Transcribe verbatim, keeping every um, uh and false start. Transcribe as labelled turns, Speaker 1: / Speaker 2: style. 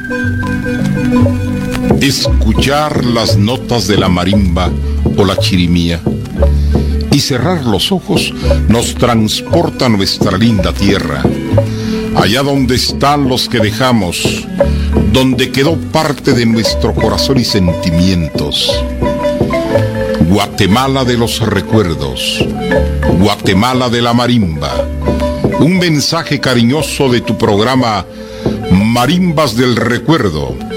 Speaker 1: Escuchar las notas de la marimba o la chirimía y cerrar los ojos nos transporta a nuestra linda tierra, allá donde están los que dejamos, donde quedó parte de nuestro corazón y sentimientos. Guatemala de los recuerdos, Guatemala de la marimba, un mensaje cariñoso de tu programa Marimbas del Recuerdo,